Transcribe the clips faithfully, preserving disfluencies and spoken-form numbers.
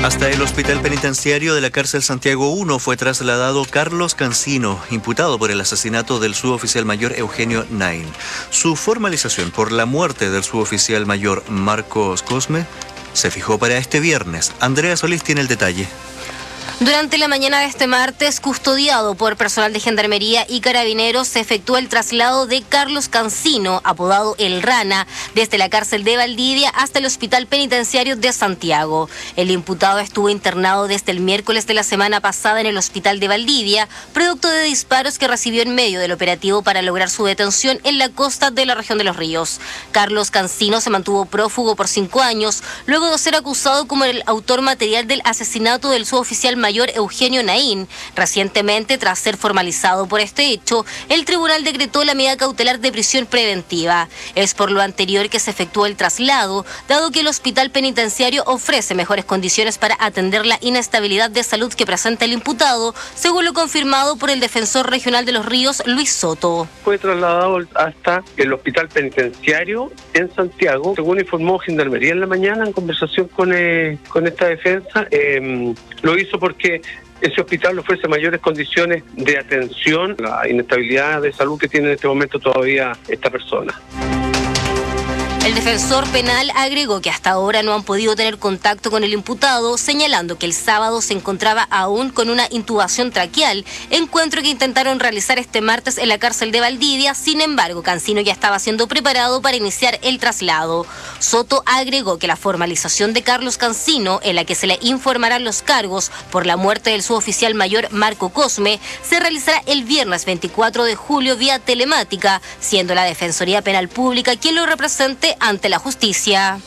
Hasta el hospital penitenciario de la cárcel Santiago uno fue trasladado Carlos Cancino, imputado por el asesinato del suboficial mayor Eugenio Nain. Su formalización por la muerte del suboficial mayor Marcos Cosme se fijó para este viernes. Andrea Solís tiene el detalle. Durante la mañana de este martes, custodiado por personal de Gendarmería y Carabineros, se efectuó el traslado de Carlos Cancino, apodado El Rana, desde la cárcel de Valdivia hasta el hospital penitenciario de Santiago. El imputado estuvo internado desde el miércoles de la semana pasada en el hospital de Valdivia, producto de disparos que recibió en medio del operativo para lograr su detención en la costa de la región de Los Ríos. Carlos Cancino se mantuvo prófugo por cinco años, luego de ser acusado como el autor material del asesinato del suboficial mayor Eugenio Nain. Recientemente, tras ser formalizado por este hecho, el tribunal decretó la medida cautelar de prisión preventiva. Es por lo anterior que se efectuó el traslado, dado que el hospital penitenciario ofrece mejores condiciones para atender la inestabilidad de salud que presenta el imputado, según lo confirmado por el defensor regional de Los Ríos, Luis Soto. Fue trasladado hasta el hospital penitenciario en Santiago, según informó Gendarmería en la mañana en conversación con, eh, con esta defensa. Eh, lo hizo porque que ese hospital ofrece mayores condiciones de atención, la inestabilidad de salud que tiene en este momento todavía esta persona. El defensor penal agregó que hasta ahora no han podido tener contacto con el imputado, señalando que el sábado se encontraba aún con una intubación traqueal, encuentro que intentaron realizar este martes en la cárcel de Valdivia. Sin embargo, Cancino ya estaba siendo preparado para iniciar el traslado. Soto agregó que la formalización de Carlos Cancino, en la que se le informarán los cargos por la muerte del suboficial mayor Marco Cosme, se realizará el viernes veinticuatro de julio vía telemática, siendo la Defensoría Penal Pública quien lo represente ante la justicia.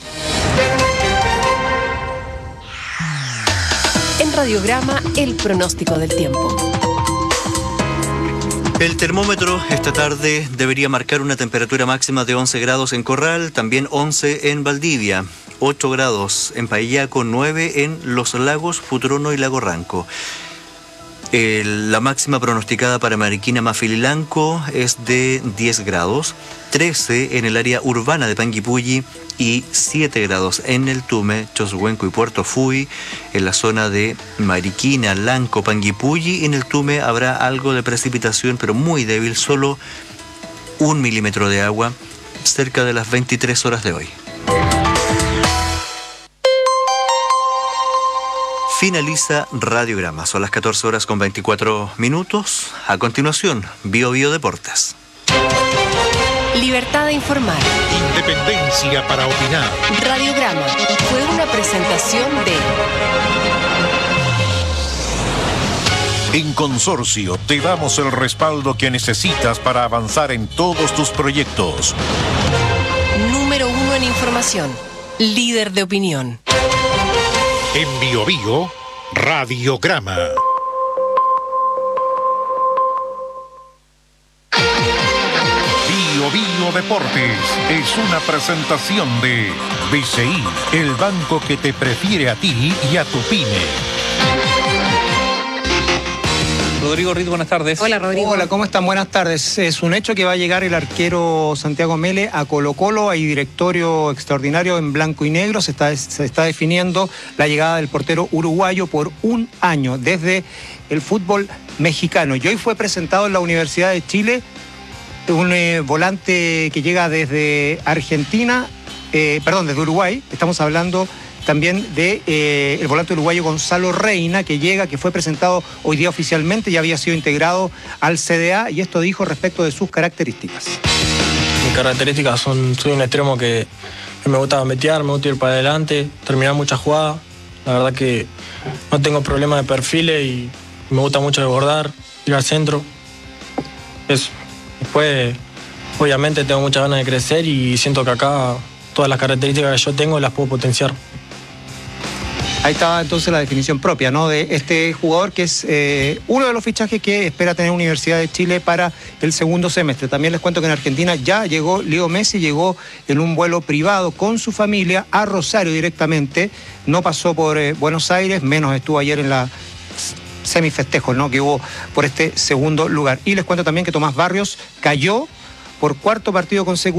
En Radiograma, el pronóstico del tiempo. El termómetro esta tarde debería marcar una temperatura máxima de once grados en Corral, también once en Valdivia, ocho grados en Paillaco, nueve en Los Lagos, Futrono y Lago Ranco. El, la máxima pronosticada para Mariquina, Mafililanco es de diez grados, trece en el área urbana de Panguipulli y siete grados en el Tume, Choshuenco y Puerto Fui. En la zona de Mariquina, Lanco, Panguipulli, en el Tume habrá algo de precipitación, pero muy débil, solo un milímetro de agua cerca de las veintitrés horas de hoy. Finaliza Radiograma. Son las catorce horas con veinticuatro minutos. A continuación, Bio Bio Deportes. Libertad de informar. Independencia para opinar. Radiograma fue una presentación de... En Consorcio te damos el respaldo que necesitas para avanzar en todos tus proyectos. Número uno en información. Líder de opinión. En Bio Bio, Radiograma. Bio Bio Deportes es una presentación de B C I, el banco que te prefiere a ti y a tu pyme. Rodrigo Riz, buenas tardes. Hola, Rodrigo. Hola, ¿cómo están? Buenas tardes. Es un hecho que va a llegar el arquero Santiago Mele a Colo-Colo. Hay directorio extraordinario en blanco y negro. Se está, se está definiendo la llegada del portero uruguayo por un año desde el fútbol mexicano. Y hoy fue presentado en la Universidad de Chile un eh, volante que llega desde Argentina, eh, perdón, desde Uruguay. Estamos hablando también de eh, el volante uruguayo Gonzalo Reina, que llega, que fue presentado hoy día oficialmente, ya había sido integrado al C D A, y esto dijo respecto de sus características. Mis características son, soy un extremo que, que me gusta metear, me gusta ir para adelante, terminar muchas jugadas. La verdad que no tengo problema de perfiles y me gusta mucho desbordar, ir al centro. Eso. Después, obviamente, tengo muchas ganas de crecer y siento que acá todas las características que yo tengo las puedo potenciar. Ahí estaba entonces la definición propia, ¿no?, de este jugador, que es eh, uno de los fichajes que espera tener Universidad de Chile para el segundo semestre. También les cuento que en Argentina ya llegó Leo Messi, llegó en un vuelo privado con su familia a Rosario directamente. No pasó por eh, Buenos Aires, menos estuvo ayer en la semifestejos, ¿no?, que hubo por este segundo lugar. Y les cuento también que Tomás Barrios cayó por cuarto partido consecutivo